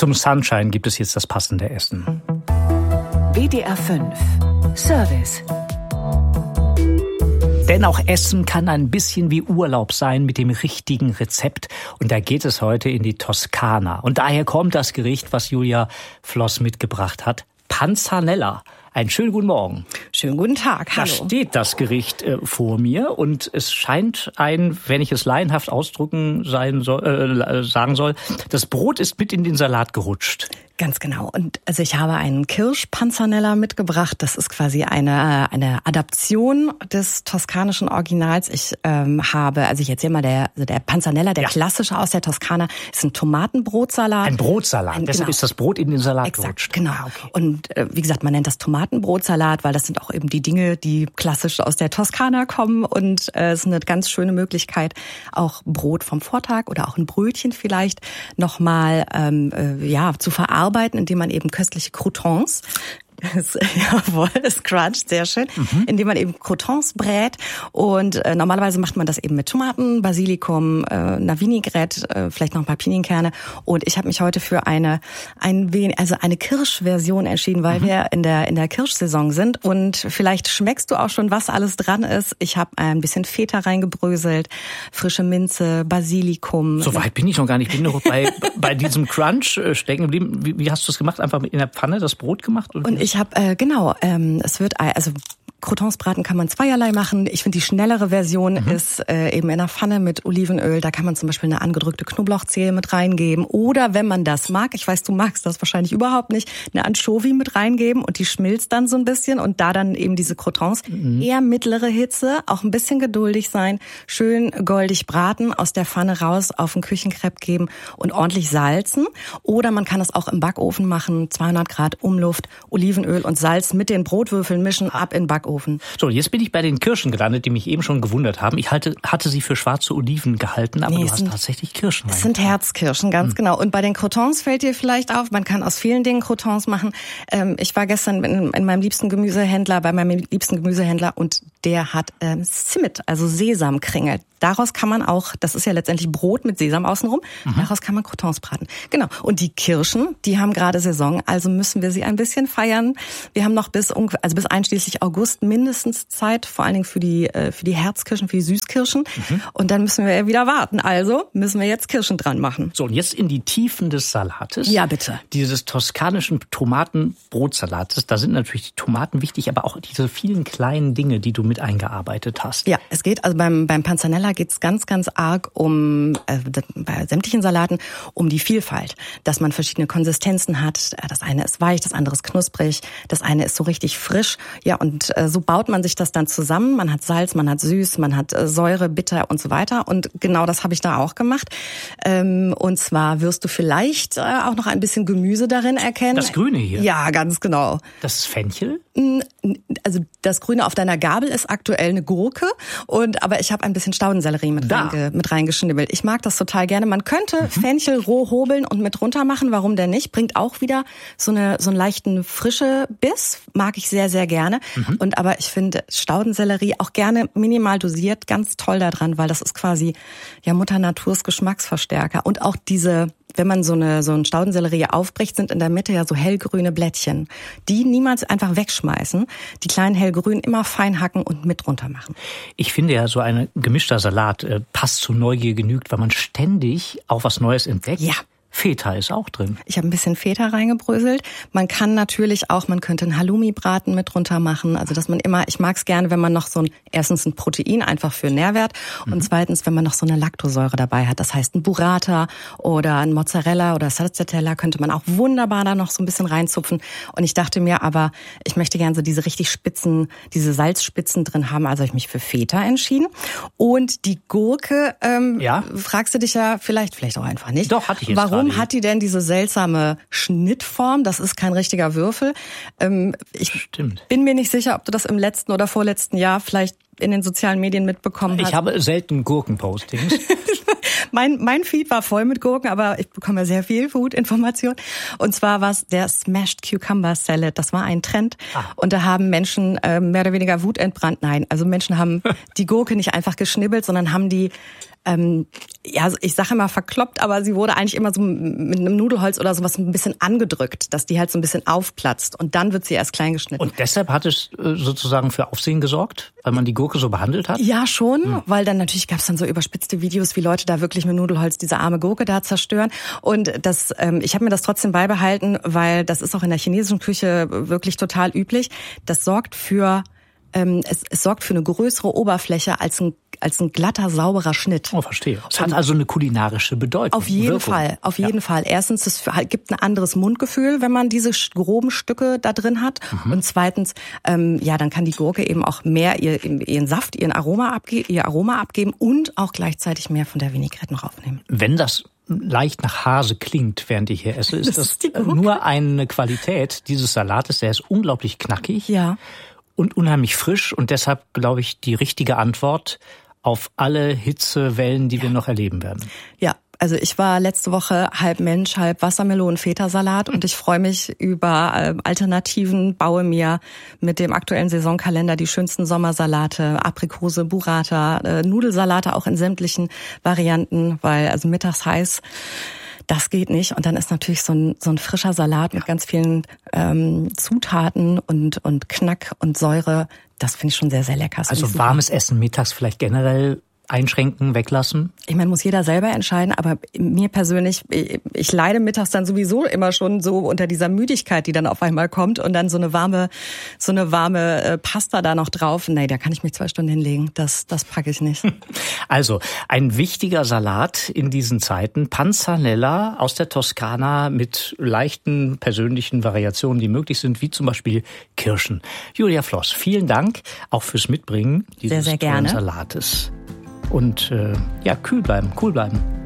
Zum Sunshine gibt es jetzt das passende Essen. WDR 5 Service. Denn auch Essen kann ein bisschen wie Urlaub sein mit dem richtigen Rezept. Und da geht es heute in die Toskana. Und daher kommt das Gericht, was Julia Floss mitgebracht hat. Panzanella. Einen schönen guten Morgen. Schönen guten Tag, hallo. Da steht das Gericht vor mir und es scheint wenn ich es laienhaft ausdrücken sagen soll, das Brot ist mit in den Salat gerutscht. Ganz genau. Und also ich habe einen Kirschpanzanella mitgebracht. Das ist quasi eine Adaption des toskanischen Originals. Ich erzähle mal, der Panzanella, der klassische aus der Toskana, ist ein Tomatenbrotsalat. Ein Brotsalat, deshalb ist das Brot in den Salat gerutscht. Genau. Okay. Und wie gesagt, man nennt das Tomatenbrotsalat, weil das sind auch eben die Dinge, die klassisch aus der Toskana kommen. Und es ist eine ganz schöne Möglichkeit, auch Brot vom Vortag oder auch ein Brötchen vielleicht nochmal zu verarbeiten, indem man eben köstliche Croutons, jawohl, es cruncht, sehr schön, indem man eben Croutons brät und normalerweise macht man das eben mit Tomaten, Basilikum, einer Vinaigrette, vielleicht noch ein paar Pinienkerne und ich habe mich heute für eine Kirschversion entschieden, weil wir in der Kirschsaison sind und vielleicht schmeckst du auch schon, was alles dran ist. Ich habe ein bisschen Feta reingebröselt, frische Minze, Basilikum. So weit bin ich noch gar nicht. Ich bin noch bei diesem Crunch stecken geblieben. Wie hast du es gemacht? Einfach in der Pfanne das Brot gemacht? Und ich habe, Croutons braten kann man zweierlei machen. Ich finde, die schnellere Version ist eben in einer Pfanne mit Olivenöl. Da kann man zum Beispiel eine angedrückte Knoblauchzehe mit reingeben. Oder wenn man das mag, ich weiß, du magst das wahrscheinlich überhaupt nicht, eine Anchovy mit reingeben und die schmilzt dann so ein bisschen und da dann eben diese Croutons. Eher mittlere Hitze, auch ein bisschen geduldig sein, schön goldig braten, aus der Pfanne raus auf den Küchenkrepp geben und ordentlich salzen. Oder man kann es auch im Backofen machen, 200 Grad Umluft, Olivenöl und Salz mit den Brotwürfeln mischen, ab in den Backofen. So, jetzt bin ich bei den Kirschen gelandet, die mich eben schon gewundert haben. Ich hatte sie für schwarze Oliven gehalten, aber du hast tatsächlich Kirschen. Das sind Herzkirschen, ganz genau. Und bei den Croutons fällt dir vielleicht auf, man kann aus vielen Dingen Croutons machen. Ich war gestern in meinem liebsten Gemüsehändler, und der hat Simit, also Sesamkringel. Daraus kann man auch, das ist ja letztendlich Brot mit Sesam außenrum, daraus kann man Croutons braten. Genau. Und die Kirschen, die haben gerade Saison, also müssen wir sie ein bisschen feiern. Wir haben noch bis einschließlich August mindestens Zeit, vor allen Dingen für die Herzkirschen, für die Süßkirschen. Und dann müssen wir ja wieder warten. Also müssen wir jetzt Kirschen dran machen. So, und jetzt in die Tiefen des Salates. Ja, bitte. Dieses toskanischen Tomatenbrotsalates, da sind natürlich die Tomaten wichtig, aber auch diese vielen kleinen Dinge, die du mit eingearbeitet hast. Ja, es geht also beim Panzanella geht's ganz, ganz arg bei sämtlichen Salaten um die Vielfalt, dass man verschiedene Konsistenzen hat. Das eine ist weich, das andere ist knusprig, das eine ist so richtig frisch. Ja, und so baut man sich das dann zusammen. Man hat Salz, man hat süß, man hat Säure, bitter und so weiter. Und genau das habe ich da auch gemacht. Und zwar wirst du vielleicht auch noch ein bisschen Gemüse darin erkennen. Das Grüne hier? Ja, ganz genau. Das ist Fenchel? Also das Grüne auf deiner Gabel ist aktuell eine Gurke, aber ich habe ein bisschen Staudensellerie mit reingeschnibbelt. Ich mag das total gerne. Man könnte Fenchel roh hobeln und mit runter machen. Warum denn nicht? Bringt auch wieder so einen leichten frische Biss. Mag ich sehr, sehr gerne. Aber ich finde Staudensellerie auch gerne minimal dosiert ganz toll daran, weil das ist quasi Mutter Naturs Geschmacksverstärker. Und auch wenn man so einen Staudensellerie aufbricht, sind in der Mitte ja so hellgrüne Blättchen. Die niemals einfach wegschmeißen. Die kleinen hellgrünen immer fein hacken und mit runter machen. Ich finde ja, so ein gemischter Salat passt zur Neugier genügt, weil man ständig auch was Neues entdeckt. Ja. Feta ist auch drin. Ich habe ein bisschen Feta reingebröselt. Man kann natürlich auch, man könnte einen Halloumi-Braten mit drunter machen. Also dass man immer, ich mag es gerne, wenn man noch erstens ein Protein einfach für Nährwert und zweitens, wenn man noch so eine Laktosäure dabei hat. Das heißt ein Burrata oder ein Mozzarella oder Stracciatella könnte man auch wunderbar da noch so ein bisschen reinzupfen. Und ich dachte mir aber, ich möchte gerne so diese richtig spitzen, diese Salzspitzen drin haben. Also habe ich mich für Feta entschieden. Und die Gurke, fragst du dich ja vielleicht auch einfach nicht. Doch, hatte ich jetzt Warum hat die denn diese seltsame Schnittform? Das ist kein richtiger Würfel. Ich bin mir nicht sicher, ob du das im letzten oder vorletzten Jahr vielleicht in den sozialen Medien mitbekommen hast. Ich habe selten Gurkenpostings. Mein Feed war voll mit Gurken, aber ich bekomme ja sehr viel Food-Information. Und zwar war es der Smashed Cucumber Salad. Das war ein Trend. Und da haben Menschen mehr oder weniger wutentbrannt. Nein, also Menschen haben die Gurke nicht einfach geschnibbelt, sondern haben die ja, ich sage immer verkloppt, aber sie wurde eigentlich immer so mit einem Nudelholz oder sowas ein bisschen angedrückt, dass die halt so ein bisschen aufplatzt und dann wird sie erst klein geschnitten. Und deshalb hat es sozusagen für Aufsehen gesorgt, weil man die Gurke so behandelt hat? Ja, schon, weil dann natürlich gab es dann so überspitzte Videos, wie Leute da wirklich mit Nudelholz diese arme Gurke da zerstören. Und das, ich habe mir das trotzdem beibehalten, weil das ist auch in der chinesischen Küche wirklich total üblich. Das sorgt für es sorgt für eine größere Oberfläche als ein glatter, sauberer Schnitt. Oh, verstehe. Es hat also eine kulinarische Bedeutung. Auf jeden Fall, auf jeden Fall. Erstens, es gibt ein anderes Mundgefühl, wenn man diese groben Stücke da drin hat. Und zweitens, ja, dann kann die Gurke eben auch mehr ihren Saft, ihr Aroma abgeben und auch gleichzeitig mehr von der Vinaigrette noch aufnehmen. Wenn das leicht nach Hase klingt, während ich hier esse, ist das nur eine Qualität dieses Salates. Der ist unglaublich knackig. Ja. Und unheimlich frisch und deshalb, glaube ich, die richtige Antwort auf alle Hitzewellen, die wir noch erleben werden. Ja, also ich war letzte Woche halb Mensch, halb Wassermelonen-Feta-Salat und ich freue mich über Alternativen, baue mir mit dem aktuellen Saisonkalender die schönsten Sommersalate, Aprikose, Burrata, Nudelsalate auch in sämtlichen Varianten, weil also mittags heiß, das geht nicht. Und dann ist natürlich so ein frischer Salat mit ganz vielen Zutaten und Knack und Säure. Das finde ich schon sehr, sehr lecker. Also warmes Essen mittags vielleicht generell einschränken, weglassen? Ich meine, muss jeder selber entscheiden, aber mir persönlich, ich leide mittags dann sowieso immer schon so unter dieser Müdigkeit, die dann auf einmal kommt und dann so eine warme Pasta da noch drauf. Nee, da kann ich mich 2 Stunden hinlegen. Das packe ich nicht. Also, ein wichtiger Salat in diesen Zeiten. Panzanella aus der Toskana mit leichten persönlichen Variationen, die möglich sind, wie zum Beispiel Kirschen. Julia Floss, vielen Dank auch fürs Mitbringen dieses sehr, sehr gerne. tollen Salates. Und ja, cool bleiben.